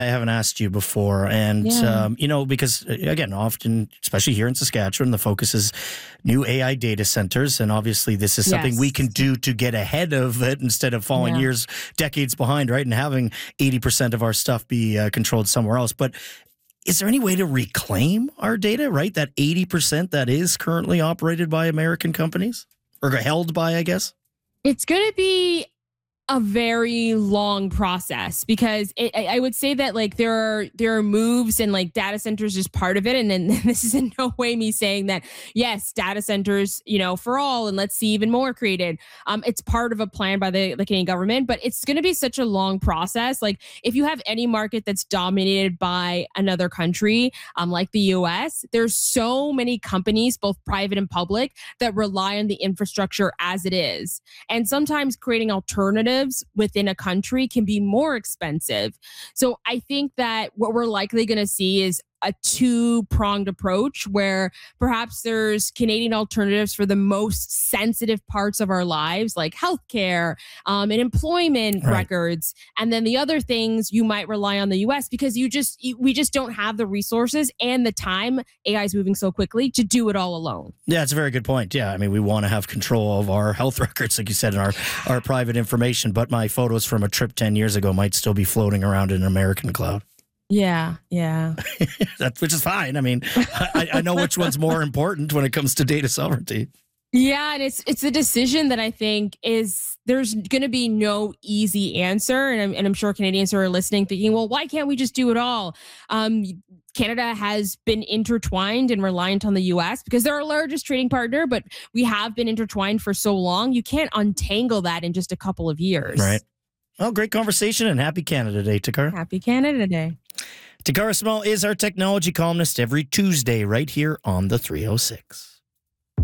I haven't asked you before. And, because again, often, especially here in Saskatchewan, the focus is new AI data centers. And obviously, this is something we can do to get ahead of it instead of falling decades behind, right? And having 80% of our stuff be controlled somewhere else. But is there any way to reclaim our data, right? That 80% that is currently operated by American companies or held by, I guess? It's going to be a very long process because I would say that like there are moves and like data centers is part of it. And then this is in no way me saying that, yes, data centers, for all, and let's see even more created. It's part of a plan by the Canadian government, but it's going to be such a long process. Like if you have any market that's dominated by another country, like the US, there's so many companies, both private and public, that rely on the infrastructure as it is. And sometimes creating alternatives within a country can be more expensive. So I think that what we're likely going to see is a two-pronged approach where perhaps there's Canadian alternatives for the most sensitive parts of our lives, like healthcare and employment records. And then the other things you might rely on the US because we just don't have the resources and the time. AI is moving so quickly to do it all alone. Yeah, it's a very good point. Yeah, I mean, we want to have control of our health records, like you said, and our private information. But my photos from a trip 10 years ago might still be floating around in an American cloud. Yeah. Which is fine. I mean, I know which one's more important when it comes to data sovereignty. Yeah, and it's a decision that I think there's going to be no easy answer, and I'm sure Canadians who are listening thinking, well, why can't we just do it all? Canada has been intertwined and reliant on the U.S. because they're our largest trading partner, but we have been intertwined for so long. You can't untangle that in just a couple of years. Right. Well, great conversation and happy Canada Day, Takara. Happy Canada Day. Takara Small is our technology columnist every Tuesday right here on the 306.